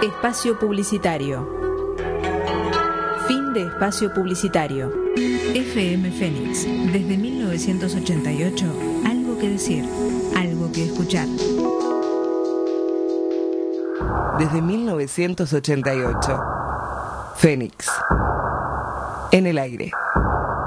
Espacio publicitario. Fin de espacio publicitario. FM Fénix, desde 1988, algo que decir, algo que escuchar. Desde 1988, Fénix, en el aire.